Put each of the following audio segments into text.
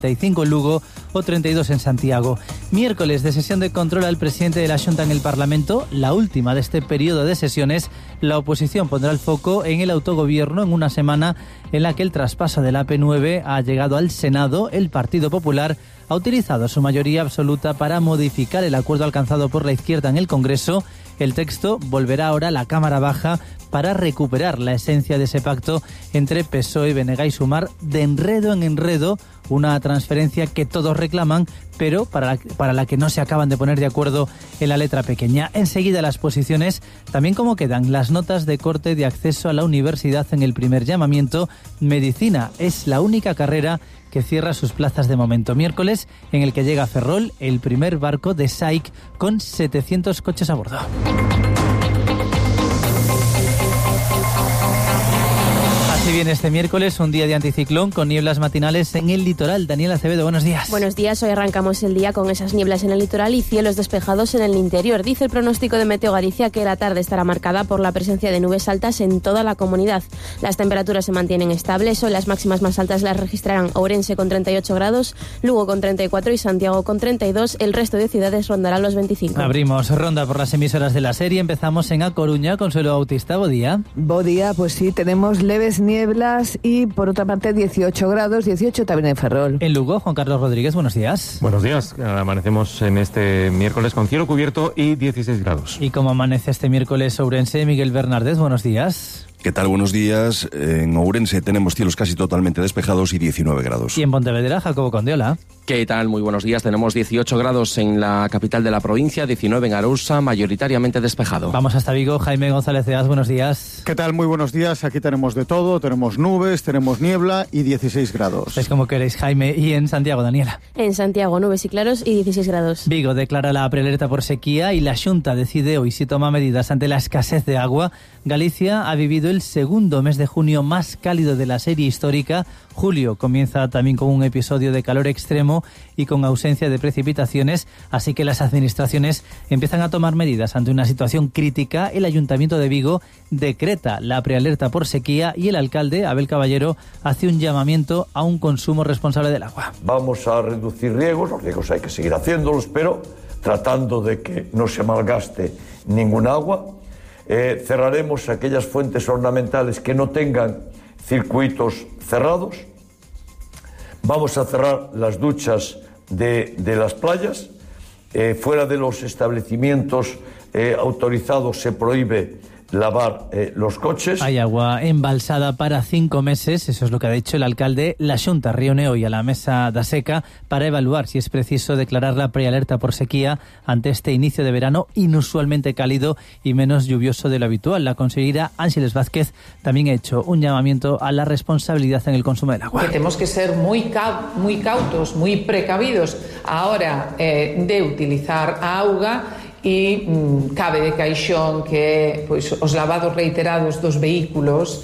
35 en Lugo o 32 en Santiago. Miércoles de sesión de control al presidente de la Xunta en el Parlamento, la última de este periodo de sesiones. La oposición pondrá el foco en el autogobierno en una semana en la que el traspaso de la AP9 ha llegado al Senado. El Partido Popular ha utilizado su mayoría absoluta para modificar el acuerdo alcanzado por la izquierda en el Congreso. El texto volverá ahora a la Cámara Baja para recuperar la esencia de ese pacto entre PSOE, BNG y Sumar, de enredo en enredo, una transferencia que todos reclaman, pero para la que no se acaban de poner de acuerdo en la letra pequeña. Enseguida las posiciones, también cómo quedan las notas de corte de acceso a la universidad en el primer llamamiento. Medicina es la única carrera que cierra sus plazas de momento. Miércoles, en el que llega a Ferrol el primer barco de SAIC con 700 coches a bordo. Así viene este miércoles, un día de anticiclón con nieblas matinales en el litoral. Daniela Acevedo, buenos días. Buenos días, hoy arrancamos el día con esas nieblas en el litoral y cielos despejados en el interior. Dice el pronóstico de Meteo Galicia que la tarde estará marcada por la presencia de nubes altas en toda la comunidad. Las temperaturas se mantienen estables, hoy las máximas más altas las registrarán Ourense con 38 grados, Lugo con 34 y Santiago con 32. El resto de ciudades rondarán los 25. Abrimos ronda por las emisoras de la serie. Empezamos en A Coruña. Consuelo Bautista, bo día. Bo día, pues sí, tenemos leves nieblas y por otra parte 18 grados, 18 también en Ferrol. En Lugo, Juan Carlos Rodríguez, buenos días. Buenos días, amanecemos en este miércoles con cielo cubierto y 16 grados. ¿Y cómo amanece este miércoles Ourense? Miguel Bernardez, buenos días. ¿Qué tal? Buenos días. En Ourense tenemos cielos casi totalmente despejados y 19 grados. Y en Pontevedra, Jacobo Condiola. ¿Qué tal? Muy buenos días. Tenemos 18 grados en la capital de la provincia, 19 en Arousa, mayoritariamente despejado. Vamos hasta Vigo. Jaime González de As, buenos días. ¿Qué tal? Muy buenos días. Aquí tenemos de todo. Tenemos nubes, tenemos niebla y 16 grados. Es como queréis, Jaime. Y en Santiago, Daniela. En Santiago, nubes y claros y 16 grados. Vigo declara la prealerta por sequía y la Xunta decide hoy si toma medidas ante la escasez de agua. Galicia ha vivido el segundo mes de junio más cálido de la serie histórica. Julio comienza también con un episodio de calor extremo y con ausencia de precipitaciones, así que las administraciones empiezan a tomar medidas ante una situación crítica. El Ayuntamiento de Vigo decreta la prealerta por sequía y el alcalde, Abel Caballero, hace un llamamiento a un consumo responsable del agua. Vamos a reducir riegos, los riegos hay que seguir haciéndolos, pero tratando de que no se malgaste ningún agua. Cerraremos aquellas fuentes ornamentales que no tengan circuitos cerrados. Vamos a cerrar las duchas de las playas. Fuera de los establecimientos autorizados se prohíbe lavar los coches. Hay agua embalsada para 5 meses, eso es lo que ha dicho el alcalde. La Xunta reúne hoy a la mesa da seca para evaluar si es preciso declarar la prealerta por sequía ante este inicio de verano inusualmente cálido y menos lluvioso de lo habitual. La consellera Ángeles Vázquez también ha hecho un llamamiento a la responsabilidad en el consumo del agua. Que tenemos que ser muy cautos, muy precavidos a hora de utilizar a auga. E cabe de caixón que pois, os lavados reiterados dos vehículos,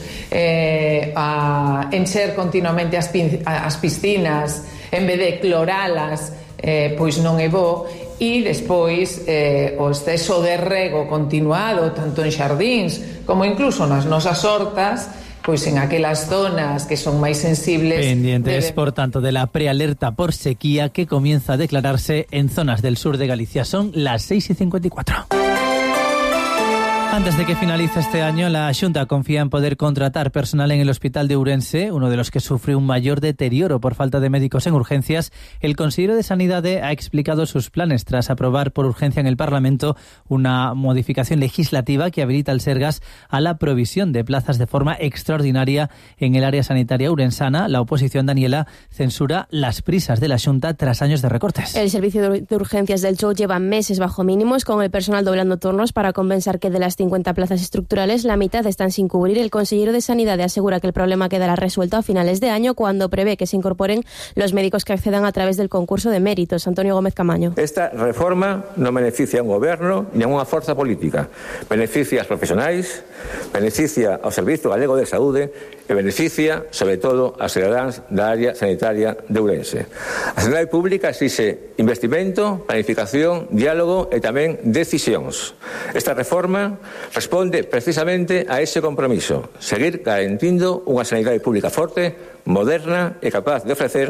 encher continuamente as piscinas en vez de cloralas, pois non é bo. E despois o exceso de rego continuado tanto en xardíns como incluso nas nosas hortas, pois en aquelas zonas que son máis sensibles. Pendientes, por tanto, de la prealerta por sequía que comienza a declararse en zonas del sur de Galicia. Son las 6:54. Antes de que finalice este año, la Xunta confía en poder contratar personal en el Hospital de Ourense, uno de los que sufre un mayor deterioro por falta de médicos en urgencias. El consejero de Sanidade ha explicado sus planes tras aprobar por urgencia en el Parlamento una modificación legislativa que habilita al Sergas a la provisión de plazas de forma extraordinaria en el área sanitaria ourensana. La oposición, Daniela, censura las prisas de la Xunta tras años de recortes. El servicio de urgencias del Chou lleva meses bajo mínimos, con el personal doblando turnos para compensar que de las 50 plazas estructurales, la mitad están sin cubrir. El consejero de Sanidad asegura que el problema quedará resuelto a finales de año, cuando prevé que se incorporen los médicos que accedan a través del concurso de méritos. Antonio Gómez Camaño. Esta reforma non beneficia a un goberno ni a unha forza política. Beneficia aos profesionais, beneficia ao Servizo Galego de Saúde e beneficia, sobre todo, aos cidadáns da área sanitaria de Ourense. A sanidade pública exixe investimento, planificación, diálogo e tamén decisións. Esta reforma responde precisamente a ese compromiso, seguir garantindo unha sanidade pública forte, moderna e capaz de ofrecer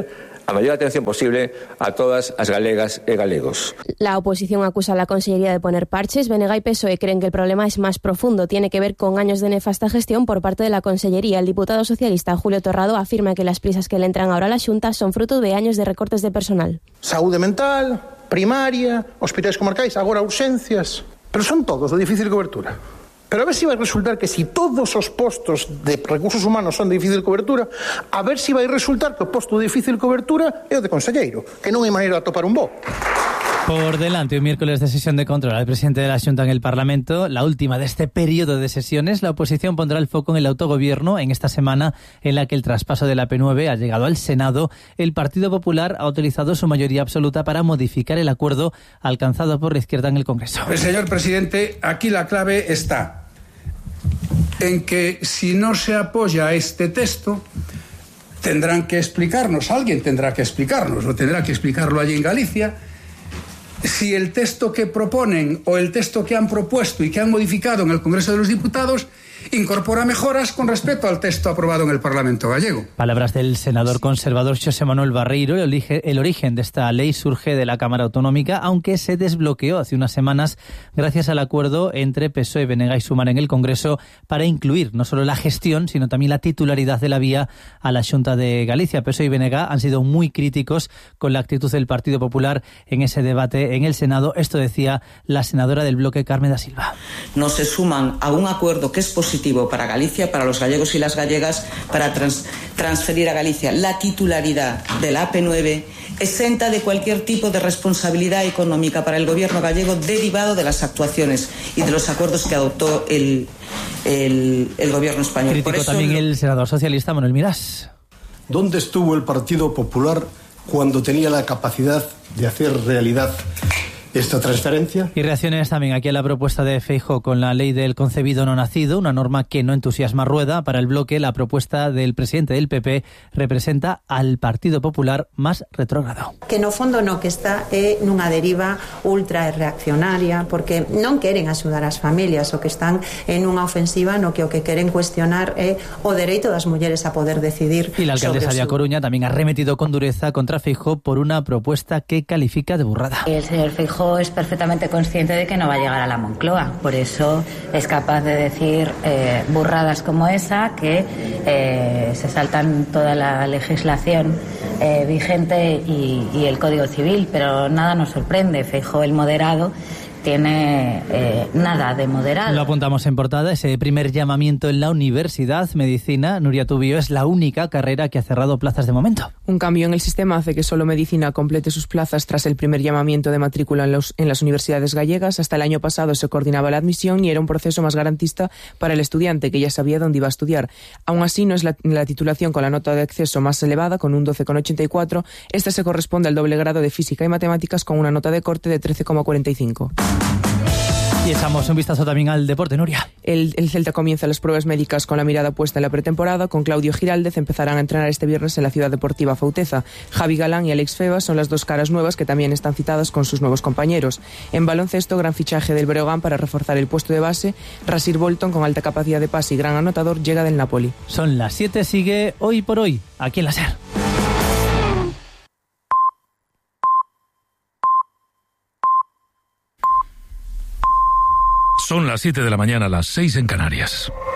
a maior atención posible a todas as galegas e galegos. La oposición acusa a la Consellería de poner parches. BNG y PSOE creen que el problema es más profundo. Tiene que ver con años de nefasta gestión por parte de la Consellería. El diputado socialista Julio Torrado afirma que las prisas que le entran ahora a la Xunta son fruto de años de recortes de personal. Saúde mental, primaria, hospitais comarcais, agora urxencias. Pero son todos de difícil cobertura. Pero a ver si vai resultar que si todos os postos de recursos humanos son de difícil cobertura, a ver si vai resultar que o posto de difícil cobertura é o de conselleiro, que non hai maneira de atopar un bo. Por delante, un miércoles de sesión de control al presidente de la Xunta en el Parlamento, la última de este periodo de sesiones. La oposición pondrá el foco en el autogobierno en esta semana en la que el traspaso de la P9 ha llegado al Senado. El Partido Popular ha utilizado su mayoría absoluta para modificar el acuerdo alcanzado por la izquierda en el Congreso. Señor presidente, aquí la clave está en que si no se apoya este texto, tendrán que explicarnos, alguien tendrá que explicarnos, o tendrá que explicarlo allí en Galicia, si el texto que proponen o el texto que han propuesto y que han modificado en el Congreso de los Diputados incorpora mejoras con respecto al texto aprobado en el Parlamento gallego. Palabras del senador conservador Xosé Manuel Barreiro. El origen de esta ley surge de la Cámara Autonómica, aunque se desbloqueó hace unas semanas gracias al acuerdo entre PSOE, BNG y Sumar en el Congreso para incluir no solo la gestión, sino también la titularidad de la vía a la Xunta de Galicia. PSOE y BNG han sido muy críticos con la actitud del Partido Popular en ese debate en el Senado. Esto decía la senadora del bloque, Carmen da Silva. No se suman a un acuerdo que es positivo para Galicia, para los gallegos y las gallegas, para transferir a Galicia la titularidad de la AP9, exenta de cualquier tipo de responsabilidad económica para el gobierno gallego derivado de las actuaciones y de los acuerdos que adoptó el gobierno español. Criticó también el senador socialista Manuel Mirás. ¿Dónde estuvo el Partido Popular cuando tenía la capacidad de hacer realidad esta transferencia? Y reacciones también aquí a la propuesta de Feijóo con la ley del concebido no nacido, una norma que no entusiasma a Rueda. Para el bloque, la propuesta del presidente del PP representa al Partido Popular más retrógrado. Que no fondo no, que está nunha deriva ultra reaccionaria, porque non queren axudar as familias, o que están en unha ofensiva no que o que queren cuestionar é o dereito das mulleres a poder decidir. Y la alcaldesa de A Coruña también ha remetido con dureza contra Feijóo por una propuesta que califica de burrada. El señor Feijóo es perfectamente consciente de que no va a llegar a la Moncloa, por eso es capaz de decir burradas como esa, que se saltan toda la legislación vigente y el Código Civil, pero nada nos sorprende. Feijóo, el moderado, tiene nada de moderado. Lo apuntamos en portada, ese primer llamamiento en la Universidad Medicina. Nuria Tubío es la única carrera que ha cerrado plazas de momento. Un cambio en el sistema hace que solo Medicina complete sus plazas tras el primer llamamiento de matrícula en las universidades gallegas. Hasta el año pasado se coordinaba la admisión y era un proceso más garantista para el estudiante, que ya sabía dónde iba a estudiar. Aún así, no es la titulación con la nota de acceso más elevada, con un 12,84. Esta se corresponde al doble grado de Física y Matemáticas, con una nota de corte de 13,45. Y echamos un vistazo también al deporte, Nuria. El Celta comienza las pruebas médicas con la mirada puesta en la pretemporada. Con Claudio Giraldez empezarán a entrenar este viernes en la Ciudad Deportiva Fauteza. Javi Galán y Alex Febas son las dos caras nuevas que también están citadas con sus nuevos compañeros. En baloncesto, gran fichaje del Breogán para reforzar el puesto de base. Rasir Bolton, con alta capacidad de pase y gran anotador, llega del Napoli. Son las 7, sigue Hoy por Hoy, aquí en la SER. Son las 7 de la mañana, las 6 en Canarias.